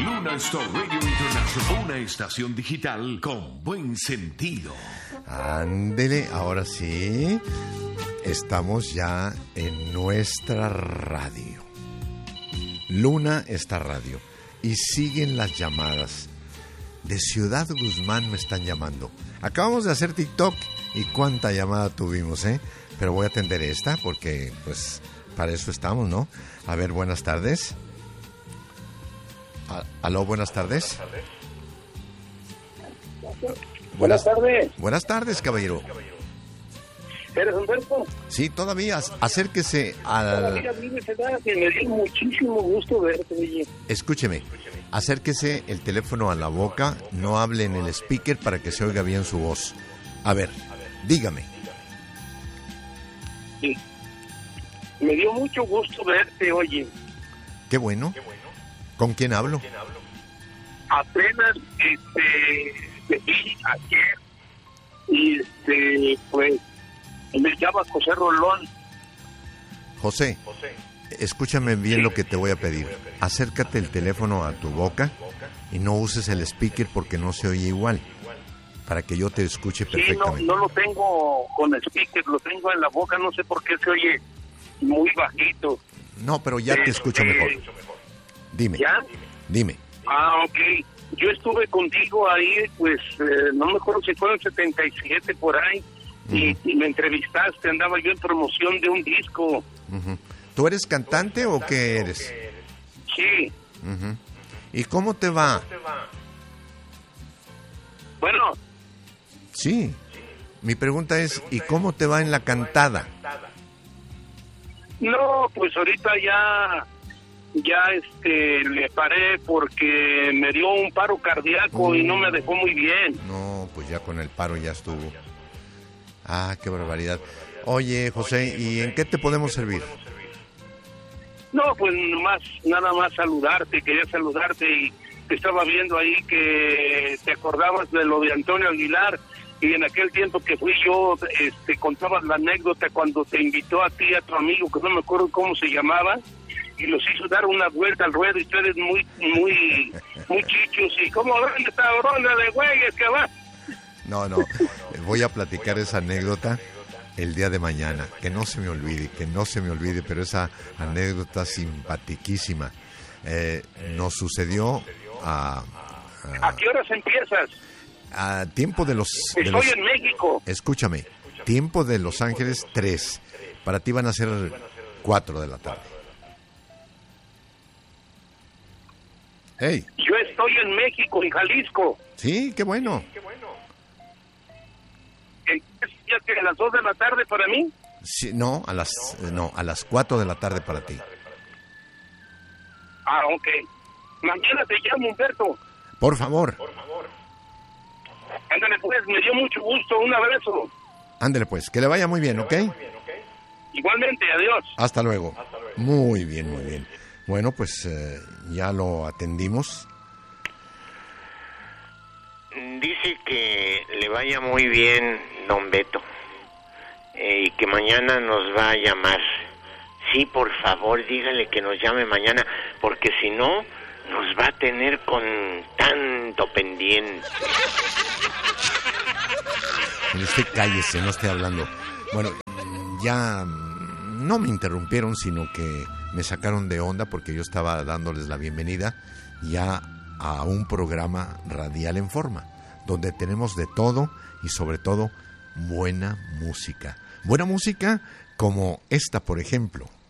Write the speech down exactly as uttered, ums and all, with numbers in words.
Luna Star Radio International, una estación digital con buen sentido. Ándele, ahora sí, estamos ya en nuestra radio. Luna Star Radio. Y siguen las llamadas. De Ciudad Guzmán me están llamando. Acabamos de hacer TikTok y cuánta llamada tuvimos, ¿eh? Pero voy a atender esta porque, pues, para eso estamos, ¿no? A ver, buenas tardes. Aló, buenas tardes. Buenas tardes. Buenas tardes, caballero. ¿Eres Humberto? Sí, todavía. Acérquese al... Todavía vives, ¿verdad? Que me dio muchísimo gusto verte, oye. Escúcheme. Acérquese el teléfono a la boca, no hable en el speaker para que se oiga bien su voz. A ver, dígame. Sí. Me dio mucho gusto verte, oye. Qué bueno. ¿Con quién hablo? Apenas, este, te vi ayer y, este, pues, me llama José Rolón. José, escúchame bien lo que te voy a pedir. Acércate el teléfono a tu boca y no uses el speaker porque no se oye igual, para que yo te escuche perfectamente. Sí, no, no lo tengo con el speaker, lo tengo en la boca, no sé por qué se oye muy bajito. No, pero ya te escucho mejor. Dime. ¿Ya? Dime. Ah, ok. Yo estuve contigo ahí, pues, eh, no me acuerdo si fue en setenta y siete por ahí, uh-huh. y, y me entrevistaste, andaba yo en promoción de un disco. Uh-huh. ¿Tú eres cantante o qué eres? Sí. Uh-huh. ¿Y cómo te va? Bueno. Sí. Mi pregunta es, ¿y cómo te va en la cantada? No, pues ahorita ya... ya este le paré porque me dio un paro cardíaco uh, y no me dejó muy bien. No, pues ya con el paro ya estuvo. Ah, qué barbaridad. Oye, José, ¿y en qué te podemos servir? No, pues nomás, nada más saludarte, quería saludarte y te estaba viendo ahí que te acordabas de lo de Antonio Aguilar y en aquel tiempo que fui yo, este, contabas la anécdota cuando te invitó a ti y a tu amigo, que no me acuerdo cómo se llamaba, y los hizo dar una vuelta al ruedo y ustedes muy, muy, muy chichos y como grande esta ronda de güeyes que va. No, no, voy a platicar esa anécdota el día de mañana, que no se me olvide, que no se me olvide, pero esa anécdota simpatiquísima eh, nos sucedió a, a... ¿A qué horas empiezas? A tiempo de los... De Estoy los, en México. Escúchame, tiempo de Los Ángeles, tres. Para ti van a ser cuatro de la tarde. Hey. Yo estoy en México, en Jalisco. Sí, qué bueno. ¿Ya que a las dos de la tarde para mí? Sí, no, a las no, a las cuatro de la tarde para ti. Ah, ok. Mañana te llamo, Humberto. Por favor. Por favor. Ándale pues, me dio mucho gusto, un abrazo. Ándale pues, que le vaya muy bien, ¿ok? Igualmente, adiós. Hasta luego. Hasta luego. Muy bien, muy bien. Bueno, pues eh, ya lo atendimos. Dice que le vaya muy bien, don Beto, eh, y que mañana nos va a llamar. Sí, por favor, dígale que nos llame mañana, porque si no, nos va a tener con tanto pendiente. Usted cállese, no esté hablando. Bueno, ya no me interrumpieron, sino que me sacaron de onda porque yo estaba dándoles la bienvenida ya a un programa radial en forma, donde tenemos de todo y sobre todo buena música. Buena música como esta, por ejemplo.